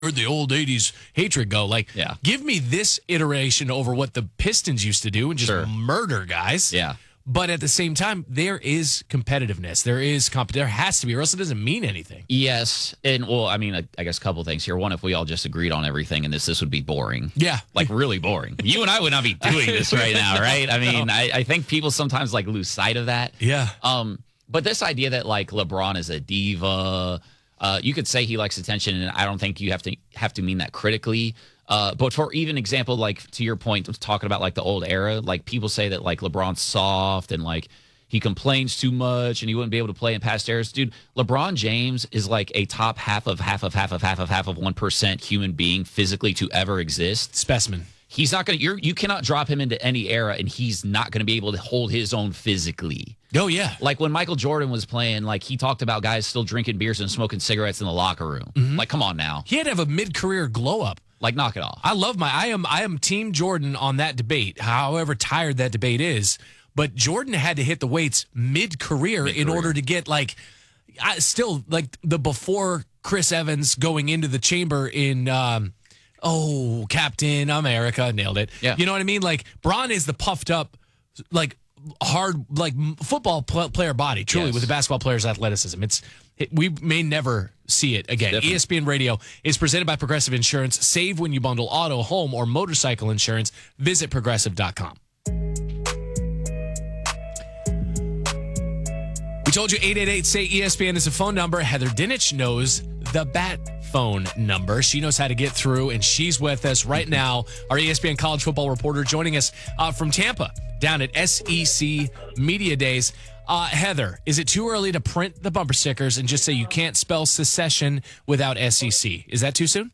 heard the old 80s hatred go. Like, give me this iteration over what the Pistons used to do and just murder guys. Yeah. But at the same time, there is competitiveness. There is there has to be, or else it doesn't mean anything. Yes. And, well, I mean, I guess a couple things here. One, if we all just agreed on everything and this would be boring. Yeah. Like, really boring. You and I would not be doing this right now, right? I mean, I think people sometimes, like, lose sight of that. Yeah. But this idea that, like, LeBron is a diva, you could say he likes attention, and I don't think you have to mean that critically. But for even example, like to your point, talking about like the old era, like people say that like LeBron's soft and like he complains too much and he wouldn't be able to play in past eras. Dude, LeBron James is like a top half of 1% human being physically to ever exist. Specimen. He's not going to, you cannot drop him into any era and he's not going to be able to hold his own physically. Oh, yeah. Like when Michael Jordan was playing, like he talked about guys still drinking beers and smoking cigarettes in the locker room. Mm-hmm. Like, come on now. He had to have a mid-career glow up. Like, knock it off. I am Team Jordan on that debate, however tired that debate is. But Jordan had to hit the weights mid-career in order to get, like, still, like, the before Chris Evans going into the chamber in, Captain America, nailed it. Yeah. You know what I mean? Like, Bron is the puffed up, like, hard, like, football player body, truly, with the basketball player's athleticism. We may never see it again. Definitely. ESPN Radio is presented by Progressive Insurance. Save when you bundle auto, home, or motorcycle insurance. Visit Progressive.com. We told you 888-SAY-ESPN is a phone number. Heather Dinich knows the bat phone number. She knows how to get through, and she's with us right now. Our ESPN college football reporter joining us from Tampa down at SEC Media Days. Heather, is it too early to print the bumper stickers and just say you can't spell secession without SEC? Is that too soon?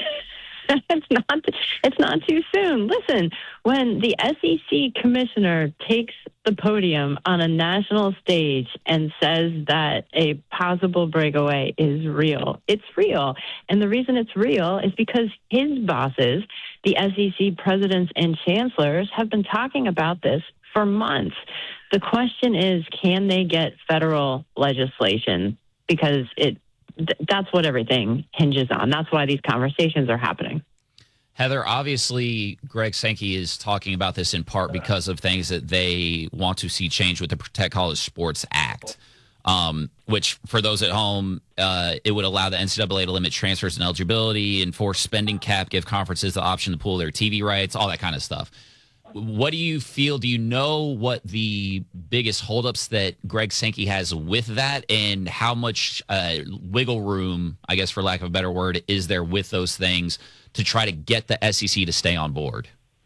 It's not too soon. Listen, when the SEC commissioner takes the podium on a national stage and says that a possible breakaway is real, it's real. And the reason it's real is because his bosses, the SEC presidents and chancellors, have been talking about this for months. The question is, can they get federal legislation? Because that's what everything hinges on. That's why these conversations are happening. Heather, obviously, Greg Sankey is talking about this in part because of things that they want to see change with the Protect College Sports Act, which, for those at home, it would allow the NCAA to limit transfers and eligibility, enforce spending cap, give conferences the option to pool their TV rights, all that kind of stuff. What do you feel? Do you know what the biggest holdups that Greg Sankey has with that, and how much wiggle room, I guess for lack of a better word, is there with those things to try to get the SEC to stay on board?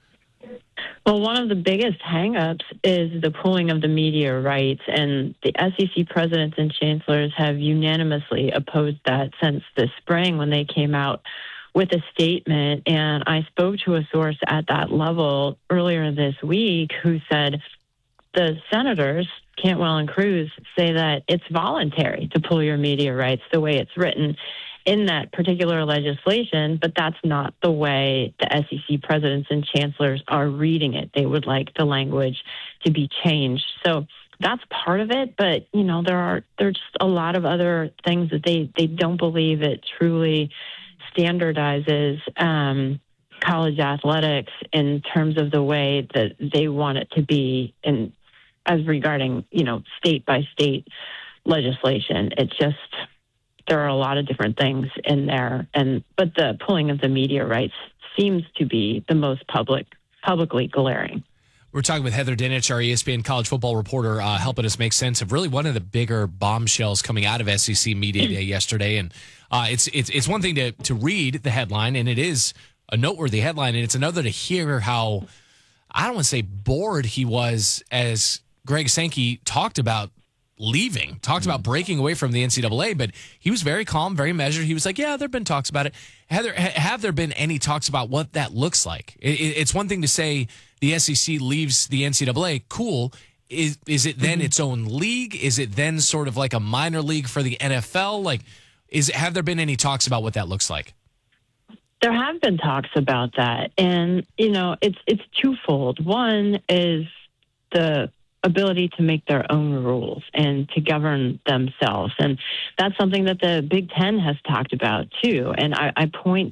Well, one of the biggest hangups is the pooling of the media rights, and the SEC presidents and chancellors have unanimously opposed that since the spring when they came out with a statement. And I spoke to a source at that level earlier this week who said the senators, Cantwell and Cruz, say that it's voluntary to pull your media rights the way it's written in that particular legislation, but that's not the way the SEC presidents and chancellors are reading it. They would like the language to be changed. So that's part of it, but there's just a lot of other things that they don't believe it truly standardizes college athletics in terms of the way that they want it to be as regarding, state by state legislation. It's just, there are a lot of different things in there. But the pulling of the media rights seems to be the most publicly glaring. We're talking with Heather Dinich, our ESPN college football reporter, helping us make sense of really one of the bigger bombshells coming out of SEC Media Day yesterday. And it's one thing to read the headline, and it is a noteworthy headline, and it's another to hear how, I don't want to say bored he was as Greg Sankey talked about about breaking away from the NCAA, but he was very calm, very measured. He was like, yeah, there have been talks about it. Heather, have there been any talks about what that looks like? It's one thing to say the SEC leaves the NCAA. Cool. Is it then its own league? Is it then sort of like a minor league for the NFL? Like, have there been any talks about what that looks like? There have been talks about that. And, it's twofold. One is the ability to make their own rules and to govern themselves. And that's something that the Big Ten has talked about too. And I point